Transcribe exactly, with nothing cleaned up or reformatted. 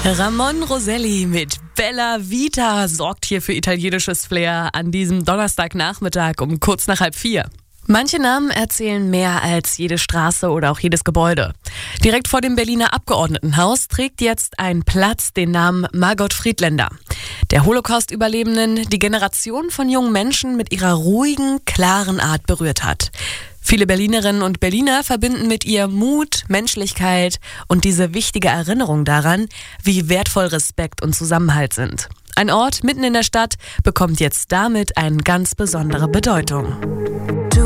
Ramon Roselli mit Bella Vita sorgt hier für italienisches Flair an diesem Donnerstagnachmittag um kurz nach halb vier. Manche Namen erzählen mehr als jede Straße oder auch jedes Gebäude. Direkt vor dem Berliner Abgeordnetenhaus trägt jetzt ein Platz den Namen Margot Friedländer. Der Holocaust-Überlebenden, die Generation von jungen Menschen mit ihrer ruhigen, klaren Art berührt hat. Viele Berlinerinnen und Berliner verbinden mit ihr Mut, Menschlichkeit und diese wichtige Erinnerung daran, wie wertvoll Respekt und Zusammenhalt sind. Ein Ort mitten in der Stadt bekommt jetzt damit eine ganz besondere Bedeutung.